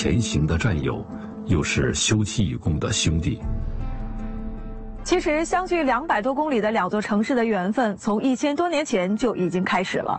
前行的战友，又是休戚与共的兄弟。 其实，相距200多公里的两座城市的缘分，从1000多年前就已经开始了。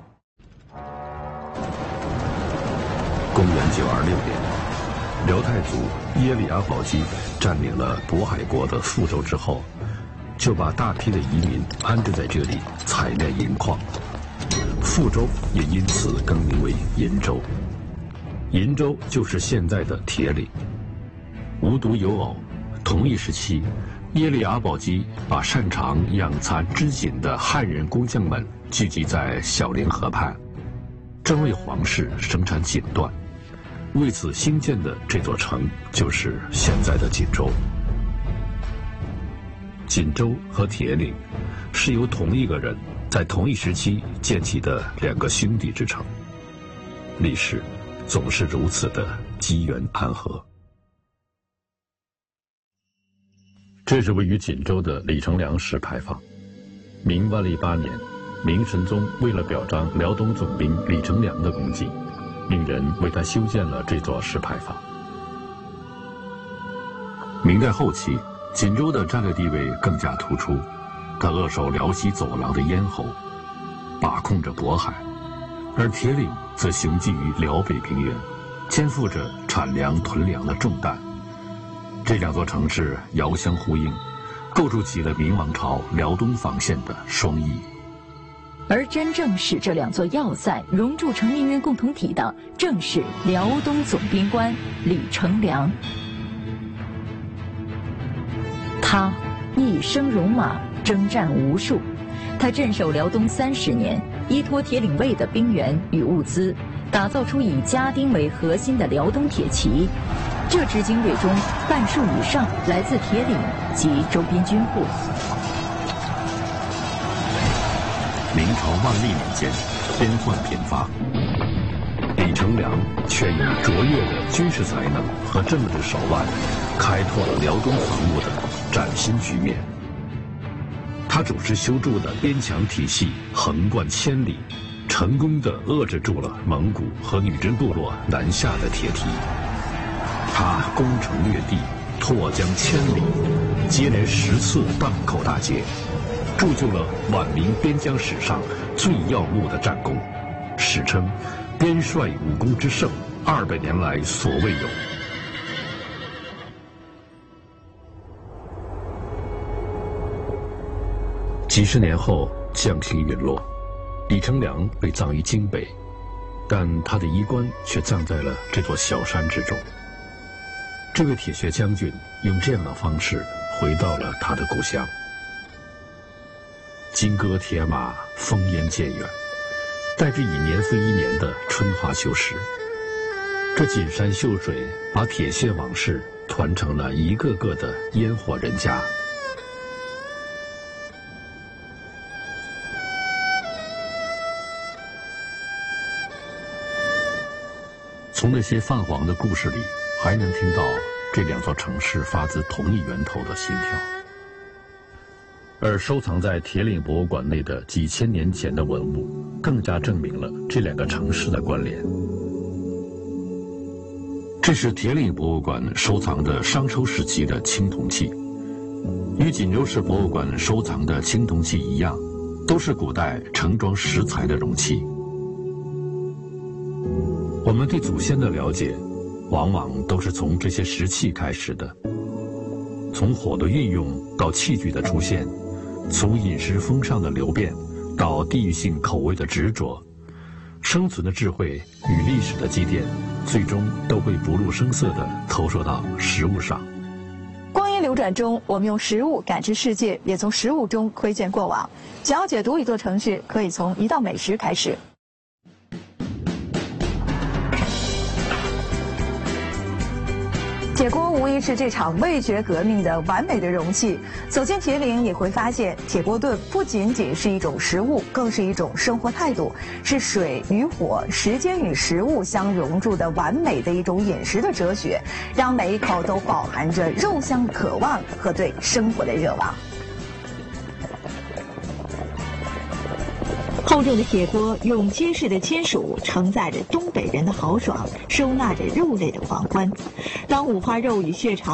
公元926年，辽太祖耶律阿保机占领了渤海国的富州之后，就把大批的移民安置在这里采炼银矿，富州也因此更名为银州。银州就是现在的铁岭。无独有偶，同一时期，耶律阿保机把擅长养蚕织锦的汉人工匠们聚集在小凌河畔，正为皇室生产锦缎。为此兴建的这座城就是现在的锦州。锦州和铁岭是由同一个人在同一时期建起的两个兄弟之城，历史总是如此的机缘暗合。这是位于锦州的李成梁石牌坊。明万历8年，明神宗为了表彰辽东总兵李成梁的功绩，命人为他修建了这座石牌坊。明代后期，锦州的战略地位更加突出，它扼守辽西走廊的咽喉，把控着渤海，而铁岭则雄踞于辽北平原，肩负着产粮屯粮的重担。这两座城市遥相呼应，构筑起了明王朝辽东防线的双翼。 而真正使这两座要塞熔铸成命运共同体的，正是辽东总兵官李成梁。他一生戎马，征战无数。他镇守辽东30年，依托铁岭卫的兵员与物资，打造出以家丁为核心的辽东铁骑。这支军队中，半数以上来自铁岭及周边军户。 明朝万历年间，边患频发，李成梁却以卓越的军事才能和政治手腕，开拓了辽东防务的崭新局面。他主持修筑的边墙体系横贯千里，成功地遏制住了蒙古和女真部落南下的铁蹄。他攻城略地，拓疆千里，接连10次荡口大捷，铸就了晚明边疆史上最耀目的战功，史称“边帅武功之盛，200年来所未有”。几十年后，将星陨落，李成梁被葬于京北，但他的衣冠却葬在了这座小山之中。这位铁血将军用这样的方式回到了他的故乡。金戈铁马，烽烟渐远，带着以年复一年的春华秋实。这锦山秀水把铁血往事团成了一个个的烟火人家。从那些泛黄的故事里，还能听到这两座城市发自同一源头的心跳。而收藏在铁岭博物馆内的几千年前的文物，更加证明了这两个城市的关联。这是铁岭博物馆收藏的商周时期的青铜器，与锦州市博物馆收藏的青铜器一样，都是古代盛装食材的容器。我们对祖先的了解，往往都是从这些石器开始的。从火的运用到器具的出现，从饮食风尚的流变到地域性口味的执着，生存的智慧与历史的积淀，最终都会不露声色地投射到食物上。 光阴流转中，我们用食物感知世界，也从食物中窥见过往。想要解读一座城市，可以从一道美食开始。铁锅无疑是这场味觉革命的完美的容器。走进铁岭，你会发现，铁锅炖不仅仅是一种食物，更是一种生活态度，是水与火、时间与食物相融铸的完美的一种饮食的哲学，让每一口都饱含着肉香的渴望和对生活的热望。 厚重的铁锅用结实的金属承载着东北人的豪爽，收纳着肉类的狂欢。当五花肉与血肠